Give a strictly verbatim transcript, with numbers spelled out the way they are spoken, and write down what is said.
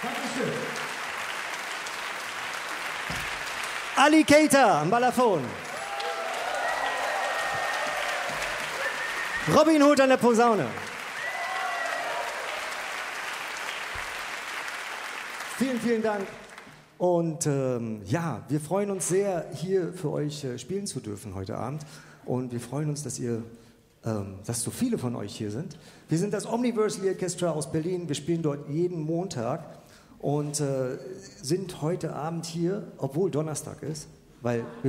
Dankeschön. Ali Keita am Balafon. Robin Hood an der Posaune. Vielen, vielen Dank. Und ähm, ja, wir freuen uns sehr, hier für euch äh, spielen zu dürfen heute Abend. Und wir freuen uns, dass ihr, ähm, dass so viele von euch hier sind. Wir sind das Omniversal Orchestra aus Berlin. Wir spielen dort jeden Montag und äh, sind heute Abend hier, obwohl Donnerstag ist, weil wir